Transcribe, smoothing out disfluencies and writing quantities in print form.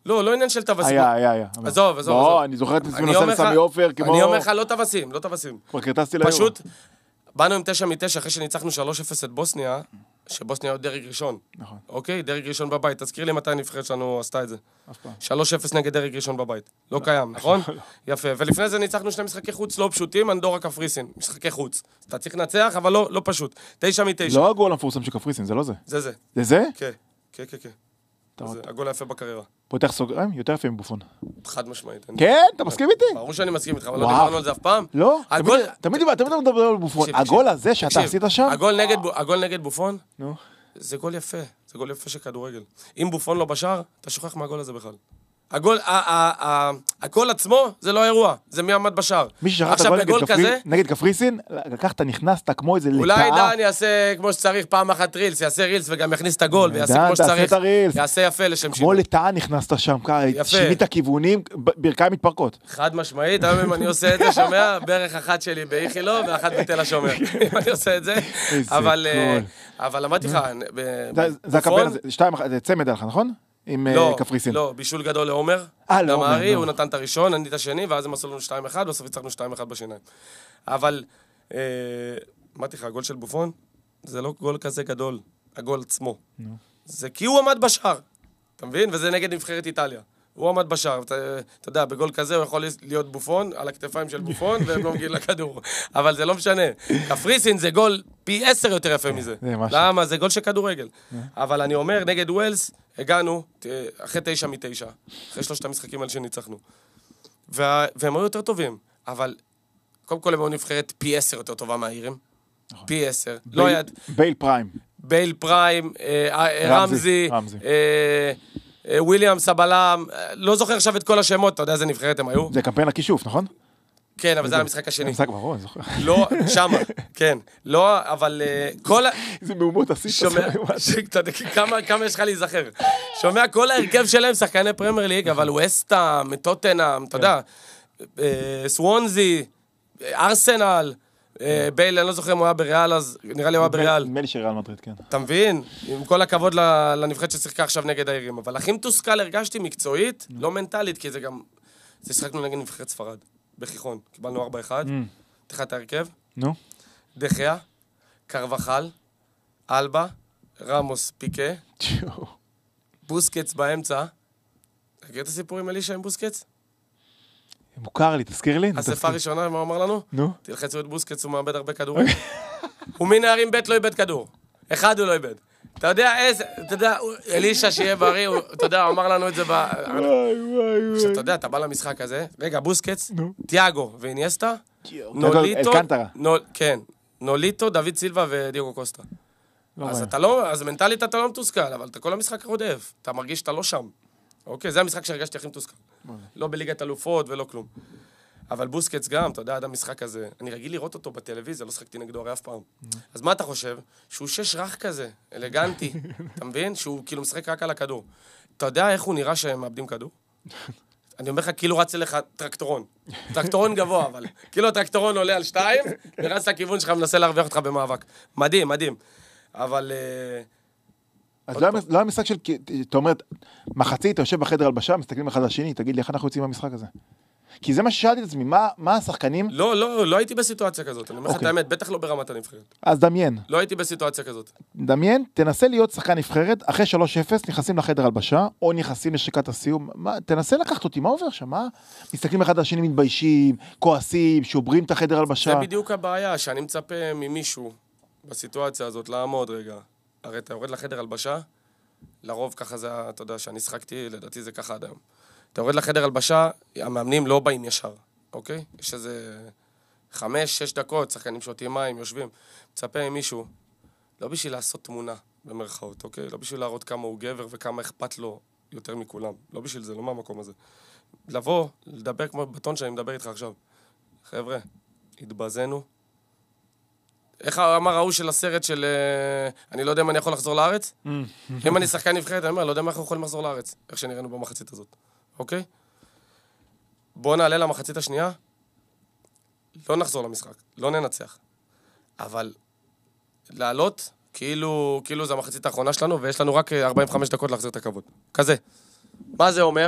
לא, לא עניין של טווסים. היה. עזוב. לא, אני זוכר את נסו נסע סמי עופר, כמו... אני אומר לך, לא טווסים. כבר קרטסתי ליורו. פשוט, באנו עם 9-9, אחרי שניצחנו 3-0 את בוסניה, שבוסניה עוד דרג ראשון. נכון. אוקיי? דרג ראשון בבית. תזכיר לי מתי הנבחרת שלנו עשתה את זה. אף פעם. 3-0 נגד דרג ראשון בבית. לא קיים, נכון? יפה. ולפני זה ניצחנו 2 משחקי חוץ לא פשוטים, אנדורה קפריסין. משחקי חוץ. אתה צריך לנצח, אבל לא פשוט. 9-9. לא הגול המפורסם של קפריסין, זה לא זה. זה. זה זה? כן. זה הגול היפה בקריירה. פותח סוגריים, יותר יפה מבופון. חד משמעית. כן, אתה מסכים איתי? ברור שאני מסכים איתך, אבל לא דיברנו על זה אף פעם. לא, תמיד מדבר על בופון. הגול הזה שאתה עשית שם? הגול נגד בופון, נו. זה גול יפה. זה גול יפה של כדורגל. אם בופון לא בשער, אתה שוכח מהגול הזה בכלל. הגול עצמו זה לא אירוע, זה מי עמד בשער. מי ששכח את הגול נגד קפריסין, לקחת, נכנסת כמו איזה לטאה. אולי דן יעשה כמו שצריך פעם אחת רילס, יעשה רילס וגם יכניס את הגול, ויעשה כמו שצריך. יעשה יפה לשם כמו לטאה נכנסת שם, שינית כיוונים, ברכיים מתפרקות. חד משמעית, היום אם אני עושה את זה, שומע, בערך אחת שלי באיכילו, ואחת בתל השומר. אם אני עושה את זה, אבל אמרתי לך, זה צמד עליך, נכון? עם קפריסין. לא, בישול גדול לעומר. דמרי, הוא נתן את הראשון, אני את השני, ואז הם עשו לנו 2-1, בסוף הצלחנו 2-1 בשיניים. אבל, אמרתי לך, הגול של בופון, זה לא גול כזה גדול, הגול עצמו. זה כי הוא עמד בשער, אתה מבין? וזה נגד נבחרת איטליה. הוא עמד בשער, אתה יודע, בגול כזה הוא יכול להיות בופון, על הכתפיים של בופון, והם לא מגיעים לכדור. אבל זה לא משנה. קפריסין זה גול פי 10 יותר יפה מזה. למה? זה גול של כדורגל. אבל אני אומר, נגד ווילס, הגענו, אחרי 9-9, אחרי 3 המשחקים האלה שניצחנו. והם היו יותר טובים. אבל, קודם כל הם היו נבחרת פי 10 יותר טובה מהאירים. פי 10. בייל פריים. רמזי. וויליאם סבלם, לא זוכר עכשיו את כל השמות, אתה יודע איזה נבחרת הם היו? זה קמפיין הכישוף, נכון? כן, אבל זה המשחק השני. המשחק ברור, אני זוכר. לא, שמה, כן. לא, אבל כל... זה מהומות עשית. שומע, כמה יש לך להיזכר. שומע, כל ההרכב שלהם שחקני פרמייר ליג, אבל ווסטהאם, טוטנהאם, אתה יודע, סוונזי, ארסנל, בייל, אני לא זוכר אם הוא היה בריאל, אז נראה לי הוא היה בריאל. נדמה לי שריאל מדריד, כן. אתה מבין? עם כל הכבוד לנבחרת ששיחקה עכשיו נגד האירים. אבל הכי מתוסכל הרגשתי מקצועית, לא מנטלית, כי זה גם... זה שחקנו נגד נבחרת ספרד, בכיכון. קיבלנו 4-1. תחת ההרכב. נו. דחיה, קרבחל, אלבה, רמוס, פיקה, בוסקץ באמצע. תגיד את הסיפור עם אלישה עם בוסקץ? מוכר לי, תזכיר לי. אספה ראשונה, מה הוא אמר לנו? נו. תלחצו את בוסקץ, הוא מאבד הרבה כדורים. ומנערים ב' לא איבד כדור. אחד הוא לא איבד. אתה יודע איזה, אתה יודע, אלישה שיהיה בריא, אתה יודע, הוא אמר לנו את זה עכשיו, אתה יודע, אתה בא למשחק הזה, רגע, בוסקץ, תיאגו ואיניאסטה, נוליטו, כן, נוליטו, דוד סילבה ודיאגו קוסטה. אז אתה לא, אז מנטלית אתה לא מתוסכל, אבל אתה כל המשחק רודף, אתה מרגיש שאתה לא שם. אוקיי, זה המשחק שהרגשתי הכי מתוסכל. לא בליגת אלופות ולא כלום. אבל בוסקץ גם, אתה יודע, עד המשחק הזה, אני רגיל לראות אותו בטלוויזיה, לא שחקתי נגדו הרי אף פעם. אז מה אתה חושב? שהוא שש רך כזה, אלגנטי, אתה מבין? שהוא כאילו משחק רק על הכדור. אתה יודע איך הוא נראה שהם מאבדים כדור? אני אומר לך, כאילו רץ אליך טרקטורון. טרקטורון גבוה, אבל כאילו הטרקטורון עולה על 2, ורץ לכיוון שלך, מנסה להרוויח אותך במאבק. מדהים, מדהים. אבל... אז לא המשחק של, אתה אומר, מחצית, אתה יושב בחדר הלבשה, מסתכלים אחד על השני, תגיד לי, איך אנחנו יוצאים מהמשחק הזה? כי זה מה ששאלתי את עצמי, מה השחקנים... לא הייתי בסיטואציה כזאת, אני אומר לך את האמת, בטח לא ברמת הנבחרת. אז דמיין. לא הייתי בסיטואציה כזאת. דמיין, תנסה להיות שחקן נבחרת, אחרי 3-0 נכנסים לחדר הלבשה, או נכנסים לשקת הסיום, תנסה לקחת אותי, מה עובר שם? מסתכלים אחד על השני, מתביישים, כועסים, שוברים את החדר הלבשה. זה בדיוק הבעיה, שאני מצפה ממישהו בסיטואציה הזאת לעמוד רגע. הרי אתה יורד לחדר הלבשה, לרוב ככה זה, אתה יודע, שאני שחקתי, לדעתי זה ככה עד היום. אתה יורד לחדר הלבשה, המאמנים לא באים ישר, אוקיי? יש איזה 5-6 דקות, שחקנים שותים מים, יושבים. מצפה עם מישהו, לא בשביל לעשות תמונה, במרכאות, אוקיי? לא בשביל להראות כמה הוא גבר וכמה אכפת לו יותר מכולם. לא בשביל זה, לא מהמקום הזה. לבוא, לדבר כמו בטון שאני מדבר איתך עכשיו. חבר'ה, התבזנו. איך אמר ההוא של הסרט של... אני לא יודע אם אני יכול לחזור לארץ? אם אני שחקן נבחרת, אני אומר, לא יודע אם אנחנו יכולים לחזור לארץ. איך שנראינו במחצית הזאת. אוקיי? בואו נעלה למחצית השנייה. לא נחזור למשחק. לא ננצח. אבל לעלות, כאילו זה המחצית האחרונה שלנו, ויש לנו רק 45 דקות להחזיר את הכבוד. כזה. מה זה אומר?